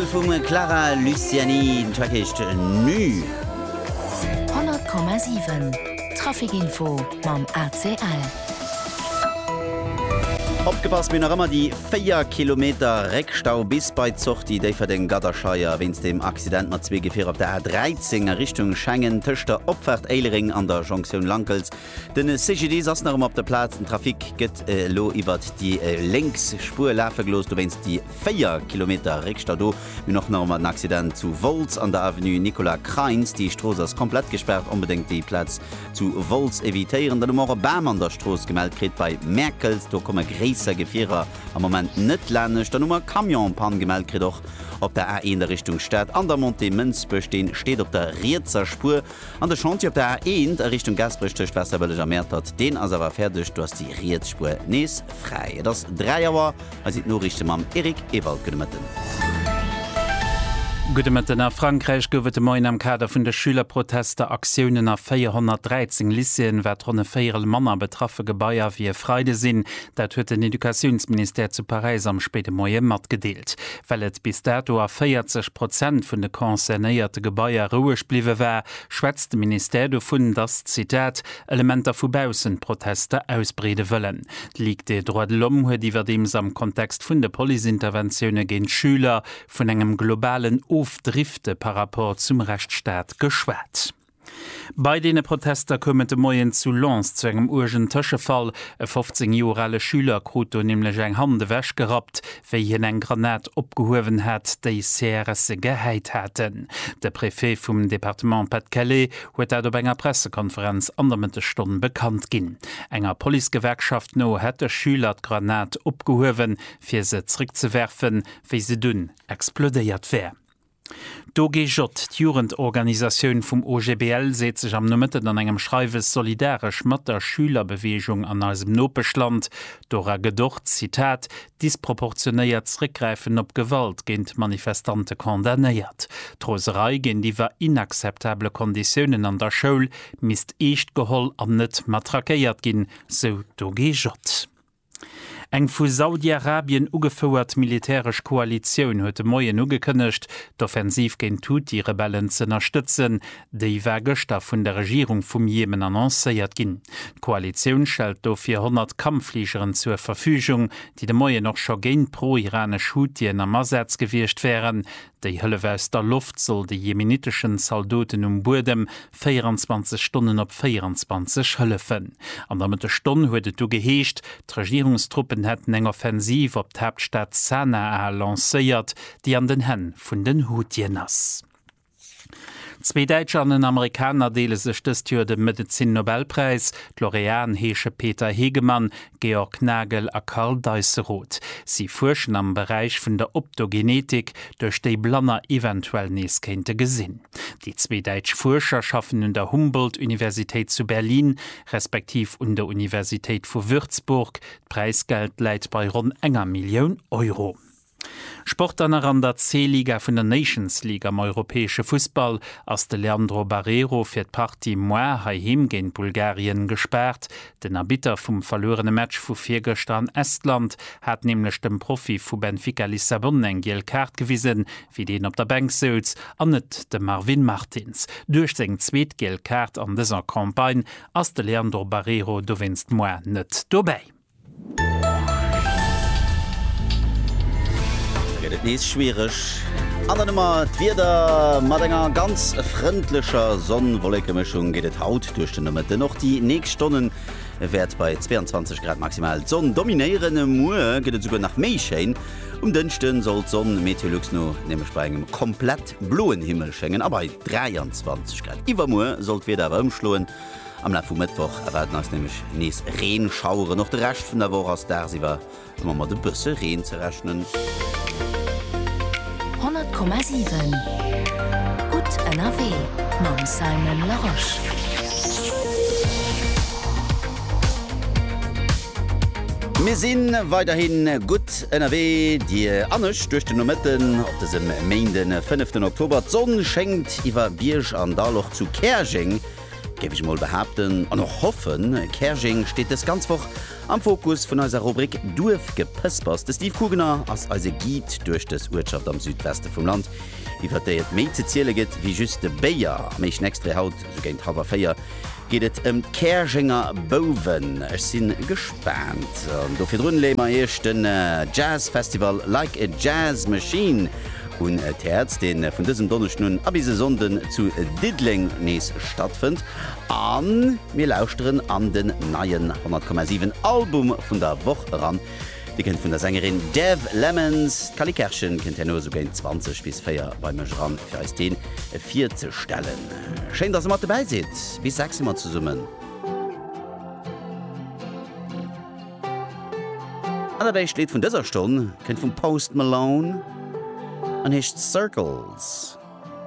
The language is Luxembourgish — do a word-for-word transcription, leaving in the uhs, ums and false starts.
vum Clara Luciani Tracht nu. hundert Komma sieben Trafikinfo mam A C L. Abgepasst bin noch immer die vier Kilometer Reckstau bis bei Zochti, die für den Gatterscheier, wenn es dem Accident mit zwei Gefähren auf der A dreizehn Richtung Schengen, Töchter Opfert Eilering an der Jonction Lankels. Den C G D saß noch immer auf der Platz, und Trafik geht äh, lo über die äh, Linksspur laufen los. Du wennst die vier Kilometer Reckstau do, wie noch noch mal ein Accident zu Volz an der Avenue Nicola Kreins. Die Straße ist komplett gesperrt, unbedingt die Platz zu Volz evitieren. Dann haben wir Bam an der Straße gemeldet bei Merkels, da kommen Gräser Gefährer am Moment net länech, dann nummer Kamionpan gemeldet doch op der A eins der Richtung Stadt. An der Monte Münzbüch den steht op der Rierzer Spur. An der Chantier op der A eins der Richtung Gasbrichtech Wasserwelleger Mäert hat. Den as war fertig, du hast die Rierspur nees frei. Das drei Jahre, als ich nur richtig am Erik Ewald gedemmetten. Gute Mitten nach Frankreich gowet moin am Kader vun der Schülerproteste Aktionen a vierhundertdreizehn Lyceen wat runne vier Manner betraffe Gebäier wie Freide sinn, dat huet den Edukationsminister zu Paris am späte Moie mat gedeelt. Wellet bis dato a vierzig Prozent vun de konzernéierte Gebäier ruhig bliwe wär, schwätzt de Minister vun das Zitat Elementer vubausen Proteste ausbrede wëllen. Liegt de droit de l'homme huet iwwer dems am Kontext vun de Polizinterventionioune géint Schüler vun engem globalen Aufdrifte par rapport zum Rechtsstaat geschwärt. Bei denen Protester kommen de Moien zu Lens zu engem urgen Tëschefall. E fünfzehn-jährige Schüler krut nämlich eng Hande wäsch gehabt, wie hien eng Granat opgehoven hat, déi Seresse geheit hätten. Der Präfet vom Departement Pas-de-Calais huet dat op enger Pressekonferenz an der Mittelstunde bekannt ginn. Enger Polizegewerkschaft no het de Schüler d Granat opgehoven, fir se zurückzuwerfen, wie se dünn explodeiert wär. Do Jot die Jugendorganisationun vum O G B L seet sech am Nëmmetten an engem Schreiwes solidarisch mat der Schülerbewegung an asem Nopeschland, dora gedocht Zitat disproportionéiert zrickgreifen op Gewalt géint Manifestante kondamnéiert. Troserei gin iwwer inakzeptable Konditionen an der Schoul mist echt geholl an net matrakéiert ginn, so do Jot. Eng vu Saudi-Arabien ugefauert militärsch Koalitionun huet de Moien ugekënnecht, d'Offensiv géint tut die Rebellen ze unterstützen, déi wär Gëchter vun der Regierung vum Jemen annoncéiert ginn. D'Koalitionun stellt do vierhundert Kampffliegeren zur Verfügung, die de Moien noch scho géint pro-iranisch Hutien am Massetz gewircht wären. Déi Hëlle aus der Luft soll de jemenitischen Soldaten um Burdem vierundzwanzig Stunden op vierundzwanzig hëllefen. An der Mitte Stunde huet du geheescht, d'Regierungstruppen hätten eng Offensiv op d'Hauptstadt Sanaa lancéiert, die an den Hänn vun den Hutien ass. Zwei Deitscher an den Amerikaner deele sech dës Jahr dem Medizin-Nobelpreis, L'Orean heesche Peter Hegemann, Georg Nagel a Karl Deisseroth. Sie forschen am Bereich vun der Optogenetik, durch déi Blanner eventuell nees kennte gesinn. Die zwei Deitsch Forscher schaffen in der Humboldt-Universität zu Berlin, respektiv un der Universität vu Würzburg. Preisgeld leiit bei rund enger Million Euro. Sportler an der C-Liga vun der Nations League am europäesche Fußball ass de Leandro Barreiro fir d Parti Moi haim géint Bulgarien gesperrt. Den Erbieter vum verlorene Match vu Viergestern Estland hat nämlich dem Profi vu Benfica Lissabon eng gel Kart gewiesen, wie den op der Bank seuz, an net de Marvin Martins. Durch seg zweet gel Kart an deser Kampagne ass de Leandro Barreiro do winst Moi net dobei. Das ist schwierig. An immer wieder mit einer ganz freundlicher Sonnenwolkenmischung geht es haut durch den Mitte. Noch die nächsten Stunden wird bei zweiundzwanzig Grad maximal Sonne dominieren. Morgen geht es sogar nach Meischein. Um den Stunden soll die Sonne Meteorlux noch nämlich bei einem komplett blauen Himmel schenken, aber bei dreiundzwanzig Grad. Übermorgen soll es wieder umschlagen. Am Laufe vom Mittwoch erwarten uns nämlich nächst Regenschauer. Noch der Rest von der Woche aus da sie war, um mal die Busse Regen zu rechnen. hundert Komma sieben Gut N R W mam Simon Laroche. Wir sind weiterhin gut N R W, die Annesch durch den Nomitten auf diesem Montag, fünften Oktober. Die Sonne schenkt über Biersch an Daloch zu Kersching. Gebe ich mal behaupten und noch hoffen, Kersching steht das ganz Woche Am Fokus von unserer Rubrik Durf gepespers. Der Steve Kugener als also Guide durch das Wirtschaft am Südwesten vom Land. Die verteilt mehr zu zählen geht wie just der Bayer. Mich nächste Haut, so geht halber Feier. Geht es um Kerchinger Boven. Ich bin gespannt. Und dafür drin leben wir erst ein Jazzfestival Like a Jazz Machine. Und äh, Herz, den äh, von diesem Donnerstag nun ab diese Sonden zu äh, Diddling nächst stattfindet. An wir lauschen an den neuen hundert Komma sieben Album von der Woche ran. Die kennt von der Sängerin Dev Lemons. Kali Kerschen kennt ja nur so gegen zwanzig bis vier bei mir ran für uns den äh, vier zu stellen. Schön, dass ihr mal dabei seid. Wie sagst du mal zusammen? An dabei steht von dieser Stunde, kennt von Post Malone. And his circles.